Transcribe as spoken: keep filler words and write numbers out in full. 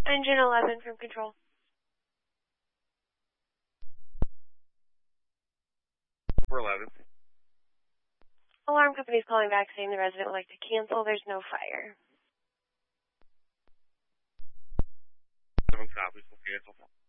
Engine eleven from control. four eleven. Alarm company's calling back saying the resident would like to cancel. There's no fire. seven copies will cancel.